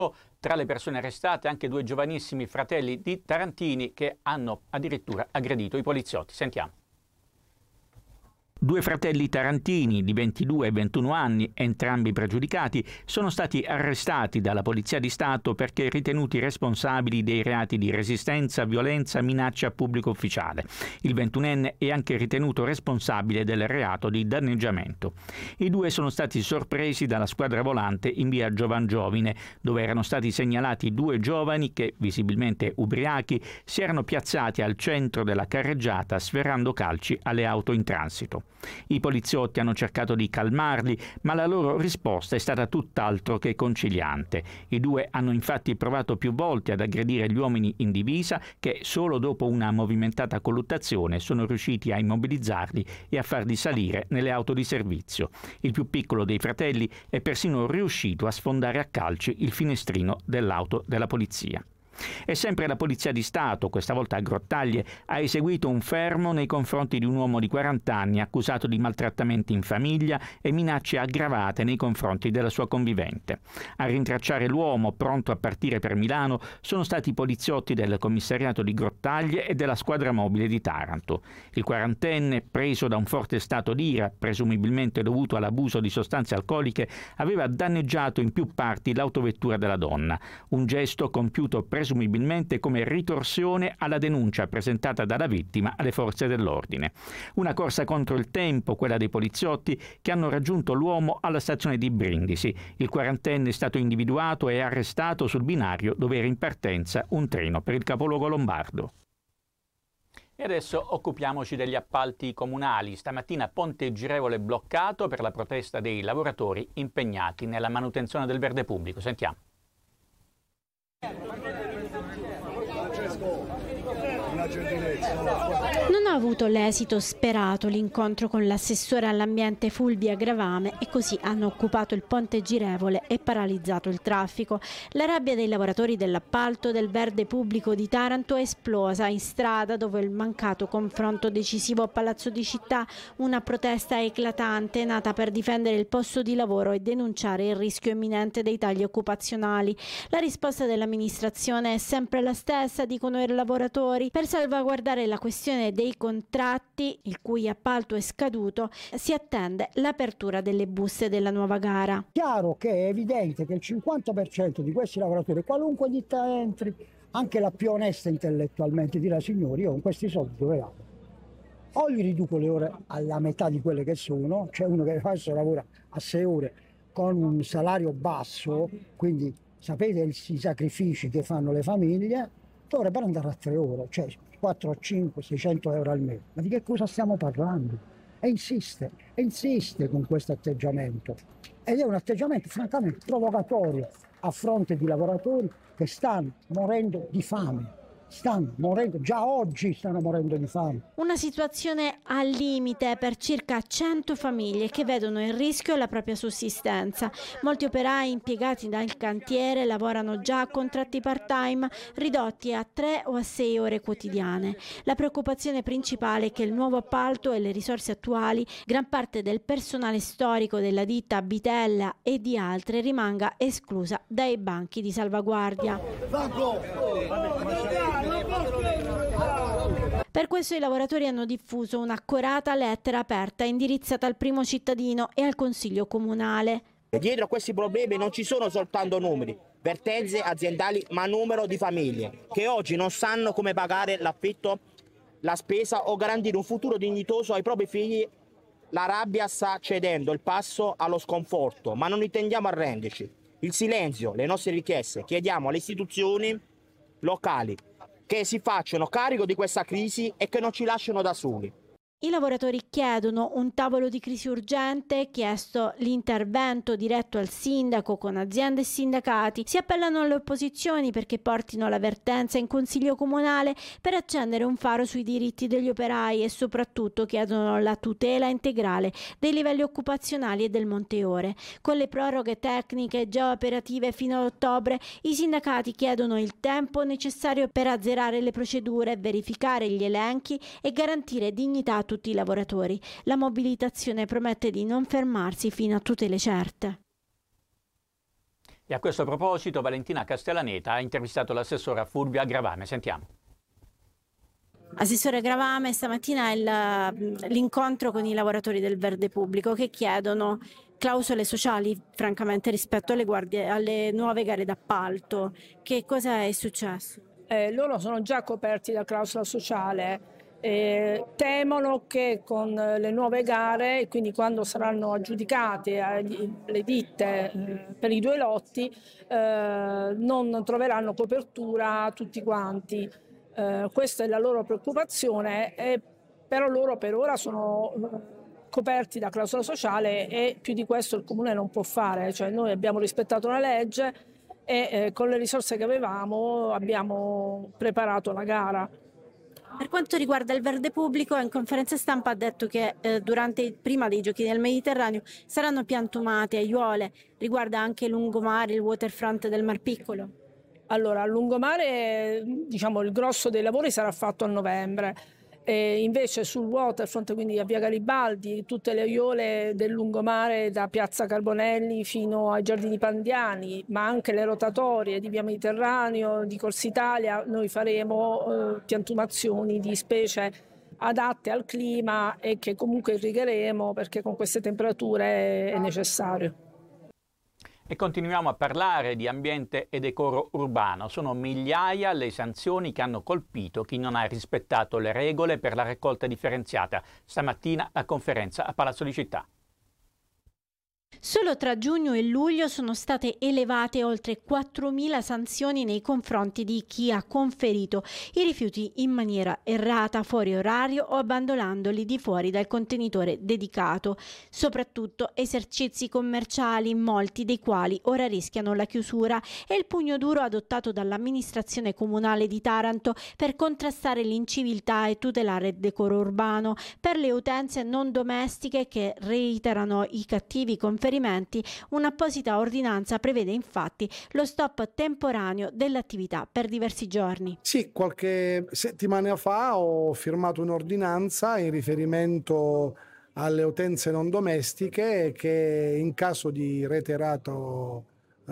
Tra le persone arrestate anche due giovanissimi fratelli di tarantini che hanno addirittura aggredito i poliziotti. Sentiamo. Due fratelli tarantini di 22 e 21 anni, entrambi pregiudicati, sono stati arrestati dalla Polizia di Stato perché ritenuti responsabili dei reati di resistenza, violenza, minaccia a pubblico ufficiale. Il 21enne è anche ritenuto responsabile del reato di danneggiamento. I due sono stati sorpresi dalla squadra volante in via Giovangiovine, dove erano stati segnalati due giovani che, visibilmente ubriachi, si erano piazzati al centro della carreggiata sferrando calci alle auto in transito. I poliziotti hanno cercato di calmarli, ma la loro risposta è stata tutt'altro che conciliante. I due hanno infatti provato più volte ad aggredire gli uomini in divisa che, solo dopo una movimentata colluttazione, sono riusciti a immobilizzarli e a farli salire nelle auto di servizio. Il più piccolo dei fratelli è persino riuscito a sfondare a calci il finestrino dell'auto della polizia. E sempre la Polizia di Stato, questa volta a Grottaglie, ha eseguito un fermo nei confronti di un uomo di 40 anni accusato di maltrattamenti in famiglia e minacce aggravate nei confronti della sua convivente. A rintracciare l'uomo, pronto a partire per Milano, sono stati i poliziotti del commissariato di Grottaglie e della squadra mobile di Taranto. Il quarantenne, preso da un forte stato d'ira, presumibilmente dovuto all'abuso di sostanze alcoliche, aveva danneggiato in più parti l'autovettura della donna, un gesto compiuto presumibilmente come ritorsione alla denuncia presentata dalla vittima alle forze dell'ordine. Una corsa contro il tempo, quella dei poliziotti, che hanno raggiunto l'uomo alla stazione di Brindisi. Il quarantenne è stato individuato e arrestato sul binario dove era in partenza un treno per il capoluogo lombardo. E adesso occupiamoci degli appalti comunali. Stamattina Ponte Girevole bloccato per la protesta dei lavoratori impegnati nella manutenzione del verde pubblico. Sentiamo. Non ha avuto l'esito sperato l'incontro con l'assessore all'ambiente Fulvia Gravame e così hanno occupato il Ponte Girevole e paralizzato il traffico. La rabbia dei lavoratori dell'appalto del verde pubblico di Taranto è esplosa in strada dopo il mancato confronto decisivo a Palazzo di Città, una protesta eclatante nata per difendere il posto di lavoro e denunciare il rischio imminente dei tagli occupazionali. La risposta dell'amministrazione è sempre la stessa, dicono i lavoratori. Per salvaguardare la questione dei contratti, il cui appalto è scaduto, si attende l'apertura delle buste della nuova gara. Chiaro che è evidente che il 50% di questi lavoratori, qualunque ditta entri, anche la più onesta intellettualmente, dirà: signori, io con questi soldi dove vado? O gli riduco le ore alla metà di quelle che sono, c'è uno che adesso lavora a 6 ore con un salario basso, quindi sapete i sacrifici che fanno le famiglie, dovrebbero andare a 3 ore, cioè 4, 5, 600 euro al mese. Ma di che cosa stiamo parlando? E insiste con questo atteggiamento. Ed è un atteggiamento francamente provocatorio a fronte di lavoratori che stanno morendo di fame. Già oggi stanno morendo di fame. Una situazione al limite per circa 100 famiglie che vedono in rischio la propria sussistenza. Molti operai impiegati dal cantiere lavorano già a contratti part-time ridotti a 3 o a 6 ore quotidiane. La preoccupazione principale è che il nuovo appalto e le risorse attuali, gran parte del personale storico della ditta Bitella e di altre, rimanga esclusa dai banchi di salvaguardia. Per questo i lavoratori hanno diffuso un'accorata lettera aperta indirizzata al primo cittadino e al Consiglio Comunale. Dietro a questi problemi non ci sono soltanto numeri, vertenze aziendali, ma numero di famiglie che oggi non sanno come pagare l'affitto, la spesa o garantire un futuro dignitoso ai propri figli. La rabbia sta cedendo il passo allo sconforto, ma non intendiamo arrenderci. Il silenzio, le nostre richieste, chiediamo alle istituzioni locali che si facciano carico di questa crisi e che non ci lasciano da soli. I lavoratori chiedono un tavolo di crisi urgente, chiesto l'intervento diretto al sindaco con aziende e sindacati. Si appellano alle opposizioni perché portino la vertenza in Consiglio Comunale per accendere un faro sui diritti degli operai e soprattutto chiedono la tutela integrale dei livelli occupazionali e del monteore. Con le proroghe tecniche già operative fino ad ottobre, i sindacati chiedono il tempo necessario per azzerare le procedure, verificare gli elenchi e garantire dignità a tutti i lavoratori. La mobilitazione promette di non fermarsi fino a tutele certe. E a questo proposito Valentina Castellaneta ha intervistato l'assessora Fulvia Gravame. Sentiamo. Assessore Gravame, stamattina è l'incontro con i lavoratori del verde pubblico che chiedono clausole sociali, francamente, rispetto alle nuove gare d'appalto. Che cosa è successo? Loro sono già coperti da clausola sociale. Temono che con le nuove gare, quindi quando saranno aggiudicate le ditte per i 2 lotti, non troveranno copertura tutti quanti. Questa è la loro preoccupazione, però loro per ora sono coperti da clausola sociale e più di questo il Comune non può fare. Cioè, noi abbiamo rispettato la legge e con le risorse che avevamo abbiamo preparato la gara. Per quanto riguarda il verde pubblico, in conferenza stampa ha detto che prima dei Giochi del Mediterraneo saranno piantumate aiuole. Riguarda anche il lungomare, il waterfront del Mar Piccolo? Allora, a lungomare, diciamo, il grosso dei lavori sarà fatto a novembre. Invece sul waterfront, quindi a Via Garibaldi, tutte le aiuole del lungomare da Piazza Carbonelli fino ai Giardini Pandiani, ma anche le rotatorie di Via Mediterraneo, di Corsa Italia, noi faremo piantumazioni di specie adatte al clima e che comunque irrigheremo perché con queste temperature è necessario. E continuiamo a parlare di ambiente e decoro urbano. Sono migliaia le sanzioni che hanno colpito chi non ha rispettato le regole per la raccolta differenziata. Stamattina la conferenza a Palazzo di Città. Solo tra giugno e luglio sono state elevate oltre 4.000 sanzioni nei confronti di chi ha conferito i rifiuti in maniera errata, fuori orario o abbandonandoli di fuori dal contenitore dedicato, soprattutto esercizi commerciali, molti dei quali ora rischiano la chiusura, e il pugno duro adottato dall'amministrazione comunale di Taranto per contrastare l'inciviltà e tutelare il decoro urbano per le utenze non domestiche che reiterano i cattivi conferimenti. Un'apposita ordinanza prevede infatti lo stop temporaneo dell'attività per diversi giorni. Sì, qualche settimana fa ho firmato un'ordinanza in riferimento alle utenze non domestiche che in caso di reiterato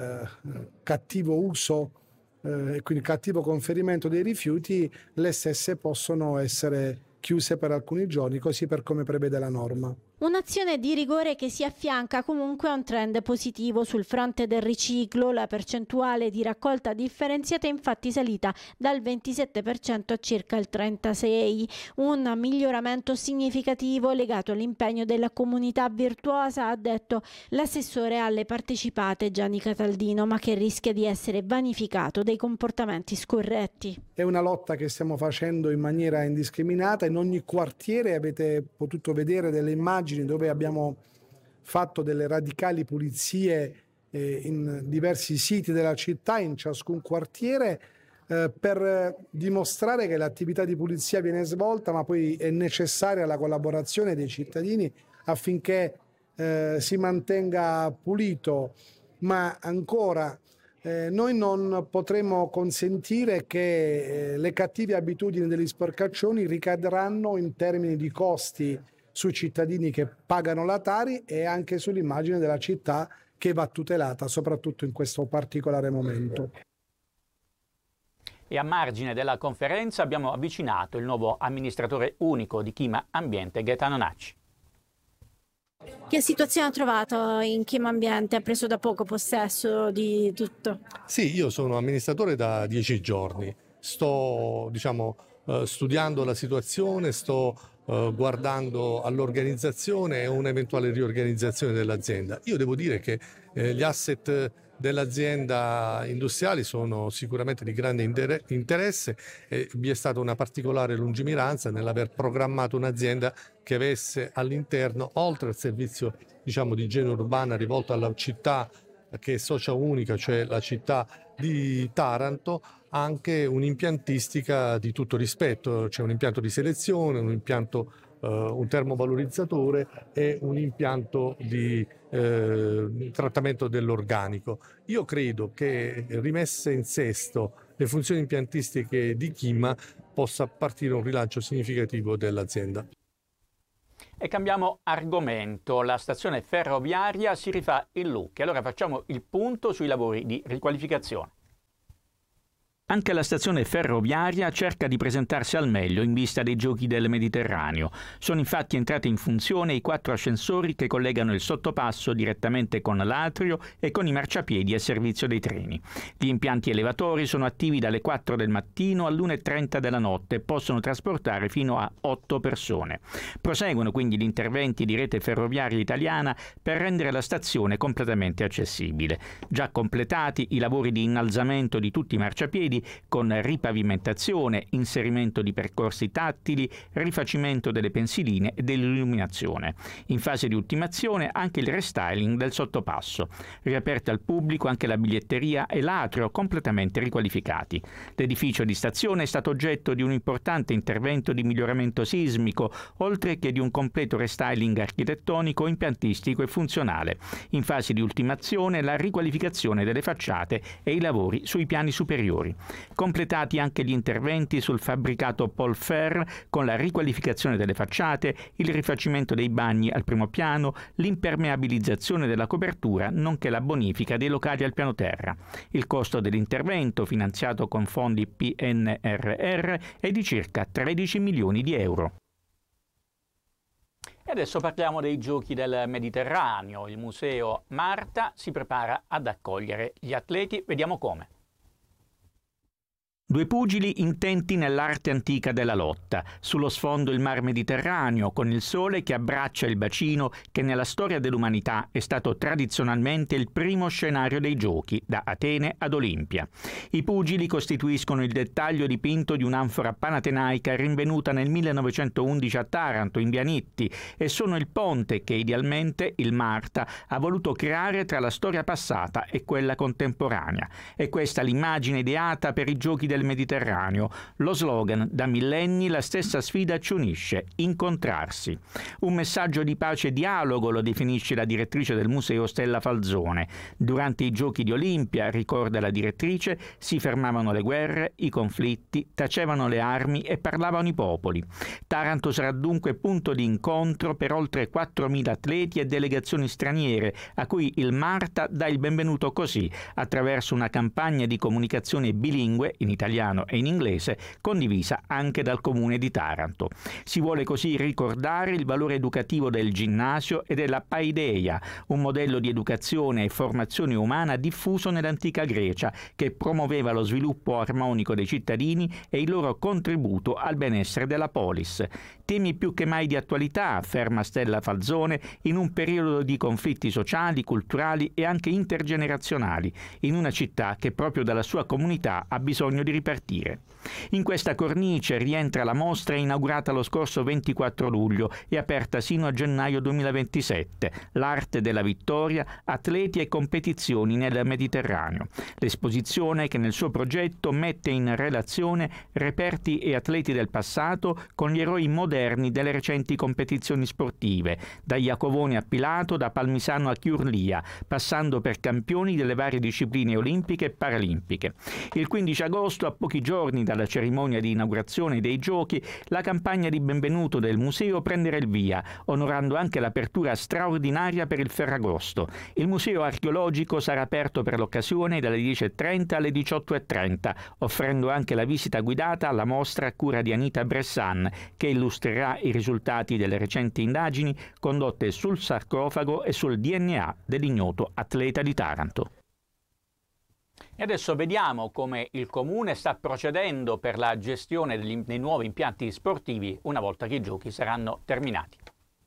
cattivo uso e quindi cattivo conferimento dei rifiuti, le stesse possono essere chiuse per alcuni giorni, così per come prevede la norma. Un'azione di rigore che si affianca comunque a un trend positivo sul fronte del riciclo. La percentuale di raccolta differenziata è infatti salita dal 27% a circa il 36%, un miglioramento significativo legato all'impegno della comunità virtuosa, ha detto l'assessore alle partecipate Gianni Cataldino, ma che rischia di essere vanificato dai comportamenti scorretti. È una lotta che stiamo facendo in maniera indiscriminata. In ogni quartiere avete potuto vedere delle immagini dove abbiamo fatto delle radicali pulizie in diversi siti della città, in ciascun quartiere, per dimostrare che l'attività di pulizia viene svolta, ma poi è necessaria la collaborazione dei cittadini affinché si mantenga pulito. Ma ancora noi non potremo consentire che le cattive abitudini degli sporcaccioni ricadranno in termini di costi sui cittadini che pagano la Tari e anche sull'immagine della città, che va tutelata soprattutto in questo particolare momento. E a margine della conferenza abbiamo avvicinato il nuovo amministratore unico di Chima Ambiente, Gaetano Nacci. Che situazione ha trovato in Chima Ambiente? Ha preso da poco possesso di tutto? Sì, io sono amministratore da 10 giorni. Sto, studiando la situazione, sto guardando all'organizzazione e un'eventuale riorganizzazione dell'azienda. Io devo dire che gli asset dell'azienda industriali sono sicuramente di grande interesse e vi è stata una particolare lungimiranza nell'aver programmato un'azienda che avesse all'interno, oltre al servizio di igiene urbana rivolto alla città che è socia unica, cioè la città di Taranto, anche un'impiantistica di tutto rispetto. C'è un impianto di selezione, un impianto, un termovalorizzatore e un impianto di trattamento dell'organico. Io credo che, rimesse in sesto le funzioni impiantistiche di Chima, possa partire un rilancio significativo dell'azienda. E cambiamo argomento. La stazione ferroviaria si rifà in look. Allora facciamo il punto sui lavori di riqualificazione. Anche la stazione ferroviaria cerca di presentarsi al meglio in vista dei Giochi del Mediterraneo. Sono infatti entrati in funzione i 4 ascensori che collegano il sottopasso direttamente con l'atrio e con i marciapiedi a servizio dei treni. Gli impianti elevatori sono attivi dalle 4 del mattino all'1:30 della notte e possono trasportare fino a 8 persone. Proseguono quindi gli interventi di Rete Ferroviaria Italiana per rendere la stazione completamente accessibile. Già completati i lavori di innalzamento di tutti i marciapiedi con ripavimentazione, inserimento di percorsi tattili, rifacimento delle pensiline e dell'illuminazione. In fase di ultimazione anche il restyling del sottopasso. Riaperte al pubblico anche la biglietteria e l'atrio completamente riqualificati. L'edificio di stazione è stato oggetto di un importante intervento di miglioramento sismico, oltre che di un completo restyling architettonico, impiantistico e funzionale. In fase di ultimazione la riqualificazione delle facciate e i lavori sui piani superiori. Completati anche gli interventi sul fabbricato Polfer con la riqualificazione delle facciate, il rifacimento dei bagni al primo piano, l'impermeabilizzazione della copertura, nonché la bonifica dei locali al piano terra. Il costo dell'intervento, finanziato con fondi PNRR, è di circa 13 milioni di euro. E adesso parliamo dei Giochi del Mediterraneo. Il Museo Marta si prepara ad accogliere gli atleti. Vediamo come. 2 pugili intenti nell'arte antica della lotta. Sullo sfondo il mar Mediterraneo, con il sole che abbraccia il bacino che nella storia dell'umanità è stato tradizionalmente il primo scenario dei giochi, da Atene ad Olimpia. I pugili costituiscono il dettaglio dipinto di un'anfora panatenaica rinvenuta nel 1911 a Taranto, in Vianitti, e sono il ponte che idealmente il Marta ha voluto creare tra la storia passata e quella contemporanea. È questa l'immagine ideata per i Giochi del Mediterraneo. Lo slogan: da millenni la stessa sfida ci unisce, incontrarsi. Un messaggio di pace e dialogo lo definisce la direttrice del museo Stella Falzone. Durante i Giochi di Olimpia, ricorda la direttrice, si fermavano le guerre, i conflitti, tacevano le armi e parlavano i popoli. Taranto sarà dunque punto di incontro per oltre 4.000 atleti e delegazioni straniere a cui il Marta dà il benvenuto così, attraverso una campagna di comunicazione bilingue in italiano e in inglese, condivisa anche dal comune di Taranto. Si vuole così ricordare il valore educativo del ginnasio e della paideia, un modello di educazione e formazione umana diffuso nell'antica Grecia, che promuoveva lo sviluppo armonico dei cittadini e il loro contributo al benessere della polis. Temi più che mai di attualità, afferma Stella Falzone, in un periodo di conflitti sociali, culturali e anche intergenerazionali, in una città che proprio dalla sua comunità ha bisogno di ripartire. In questa cornice rientra la mostra inaugurata lo scorso 24 luglio e aperta sino a gennaio 2027, L'arte della vittoria, atleti e competizioni nel Mediterraneo. L'esposizione, che nel suo progetto mette in relazione reperti e atleti del passato con gli eroi moderni delle recenti competizioni sportive, da Iacovone a Pilato, da Palmisano a Chiurlia, passando per campioni delle varie discipline olimpiche e paralimpiche. Il 15 agosto, a pochi giorni dalla cerimonia di inaugurazione dei Giochi, la campagna di benvenuto del museo prenderà il via, onorando anche l'apertura straordinaria per il Ferragosto. Il museo archeologico sarà aperto per l'occasione dalle 10:30 alle 18:30, offrendo anche la visita guidata alla mostra a cura di Anita Bressan, che illustrerà i risultati delle recenti indagini condotte sul sarcofago e sul DNA dell'ignoto atleta di Taranto. E adesso vediamo come il Comune sta procedendo per la gestione dei nuovi impianti sportivi una volta che i Giochi saranno terminati.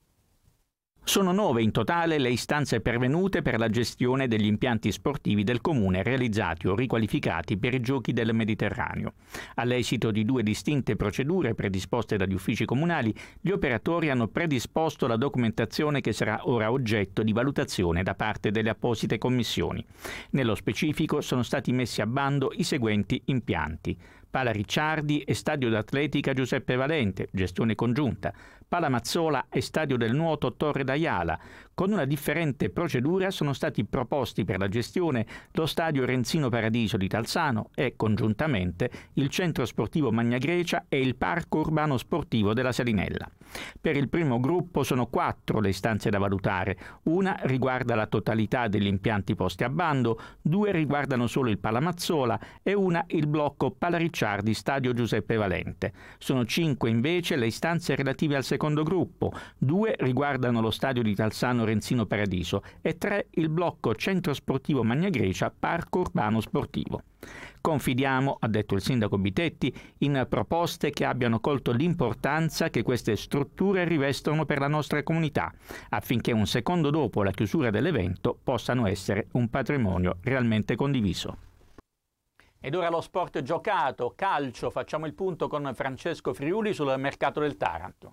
Sono 9 in totale le istanze pervenute per la gestione degli impianti sportivi del Comune realizzati o riqualificati per i Giochi del Mediterraneo. All'esito di 2 distinte procedure predisposte dagli uffici comunali, gli operatori hanno predisposto la documentazione che sarà ora oggetto di valutazione da parte delle apposite commissioni. Nello specifico sono stati messi a bando i seguenti impianti: Pala Ricciardi e Stadio d'Atletica Giuseppe Valente, gestione congiunta; Pala Mazzola e Stadio del Nuoto Torre d'Aiala, Con una differente procedura sono stati proposti per la gestione lo stadio Renzino Paradiso di Talzano e, congiuntamente, il centro sportivo Magna Grecia e il parco urbano sportivo della Salinella. Per il primo gruppo sono 4 le istanze da valutare. Una riguarda la totalità degli impianti posti a bando, 2 riguardano solo il Palamazzola e una il blocco Palaricciardi Stadio Giuseppe Valente. Sono 5 invece le istanze relative al secondo gruppo, 2 riguardano lo stadio di Talzano Renzino Paradiso e 3 il blocco Centro Sportivo Magna Grecia Parco Urbano Sportivo. Confidiamo, ha detto il sindaco Bitetti, in proposte che abbiano colto l'importanza che queste strutture rivestono per la nostra comunità, affinché un secondo dopo la chiusura dell'evento possano essere un patrimonio realmente condiviso. Ed ora lo sport giocato, calcio, facciamo il punto con Francesco Friuli sul mercato del Taranto.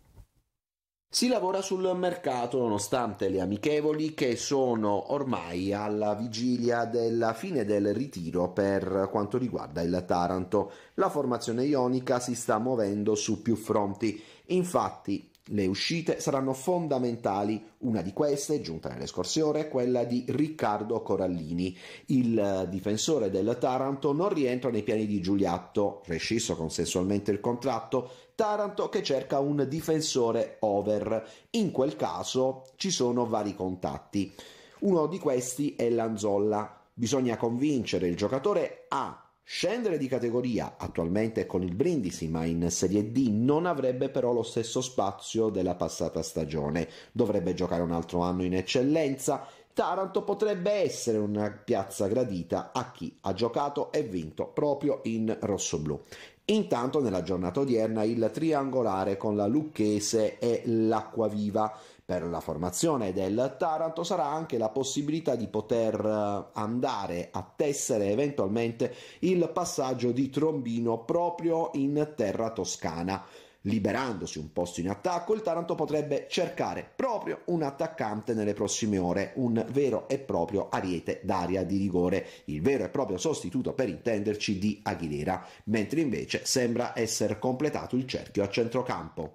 Si lavora sul mercato nonostante le amichevoli che sono ormai alla vigilia della fine del ritiro per quanto riguarda il Taranto. La formazione ionica si sta muovendo su più fronti. Infatti le uscite saranno fondamentali. Una di queste, giunta nelle scorse ore, è quella di Riccardo Corallini. Il difensore del Taranto non rientra nei piani di Giuliatto, rescisso consensualmente il contratto. Taranto che cerca un difensore over. In quel caso ci sono vari contatti. Uno di questi è Lanzolla. Bisogna convincere il giocatore a scendere di categoria, attualmente con il Brindisi, ma in Serie D non avrebbe però lo stesso spazio della passata stagione. Dovrebbe giocare un altro anno in eccellenza. Taranto potrebbe essere una piazza gradita a chi ha giocato e vinto proprio in rossoblù. Intanto nella giornata odierna il triangolare con la Lucchese e l'Acquaviva. Per la formazione del Taranto sarà anche la possibilità di poter andare a tessere eventualmente il passaggio di Trombino proprio in terra toscana. Liberandosi un posto in attacco, il Taranto potrebbe cercare proprio un attaccante nelle prossime ore, un vero e proprio ariete d'aria di rigore, il vero e proprio sostituto, per intenderci, di Aguilera, mentre invece sembra essere completato il cerchio a centrocampo.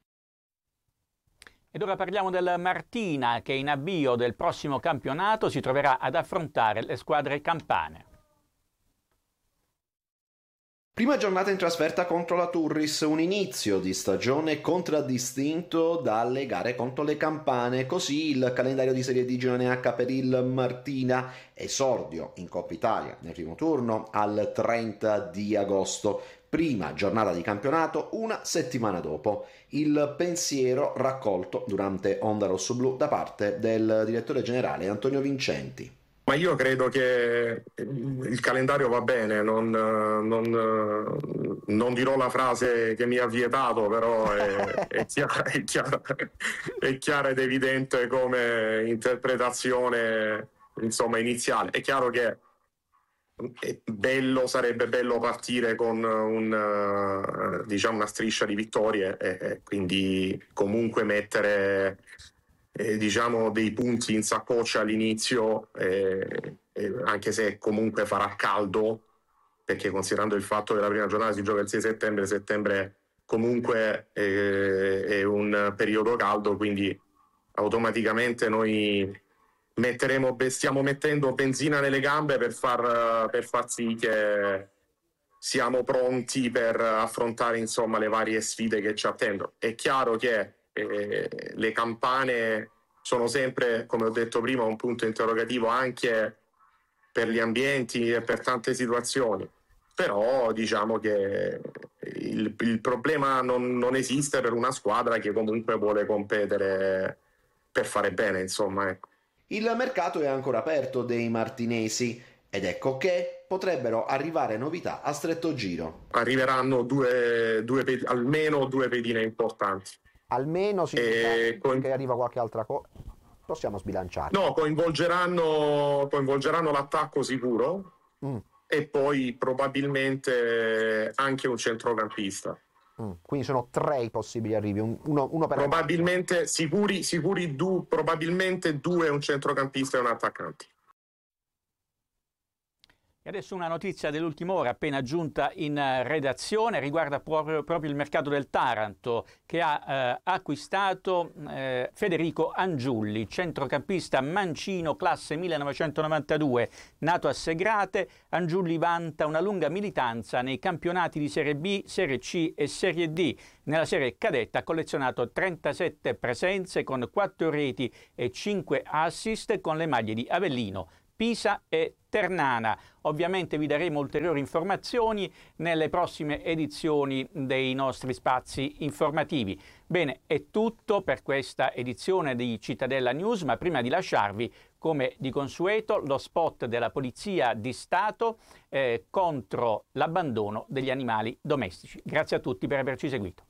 Ed ora parliamo del Martina, che in avvio del prossimo campionato si troverà ad affrontare le squadre campane. Prima giornata in trasferta contro la Turris, un inizio di stagione contraddistinto dalle gare contro le campane, così il calendario di Serie D Girone H per il Martina, esordio in Coppa Italia nel primo turno al 30 di agosto. Prima giornata di campionato una settimana dopo. Il pensiero raccolto durante Onda Rossoblu da parte del direttore generale Antonio Vincenti. Ma io credo che il calendario va bene, non dirò la frase che mi ha vietato, però è chiara ed evidente come interpretazione, insomma, iniziale. È chiaro che sarebbe bello partire con una striscia di vittorie e quindi comunque mettere dei punti in saccoccia all'inizio, anche se comunque farà caldo, perché considerando il fatto che la prima giornata si gioca il 6 settembre comunque è un periodo caldo, quindi automaticamente noi stiamo mettendo benzina nelle gambe per far sì che siamo pronti per affrontare, insomma, le varie sfide che ci attendono. È chiaro che le campane sono sempre, come ho detto prima, un punto interrogativo anche per gli ambienti e per tante situazioni, però diciamo che il problema non esiste per una squadra che comunque vuole competere per fare bene, insomma, ecco. Il mercato è ancora aperto dei martinesi ed ecco che potrebbero arrivare novità a stretto giro. Arriveranno almeno due pedine importanti. Almeno significa che arriva qualche altra cosa? Possiamo sbilanciare. No, coinvolgeranno l'attacco sicuro e poi probabilmente anche un centrocampista. Quindi sono 3 i possibili arrivi, uno per probabilmente probabilmente 2 un centrocampista e un attaccante. Adesso una notizia dell'ultima ora appena giunta in redazione, riguarda proprio il mercato del Taranto, che ha acquistato Federico Angiulli, centrocampista mancino, classe 1992, nato a Segrate. Angiulli vanta una lunga militanza nei campionati di Serie B, Serie C e Serie D. Nella serie cadetta ha collezionato 37 presenze con 4 reti e 5 assist con le maglie di Avellino, Pisa e Ternana. Ovviamente vi daremo ulteriori informazioni nelle prossime edizioni dei nostri spazi informativi. Bene, è tutto per questa edizione di Cittadella News, ma prima di lasciarvi, come di consueto, lo spot della Polizia di Stato contro l'abbandono degli animali domestici. Grazie a tutti per averci seguito.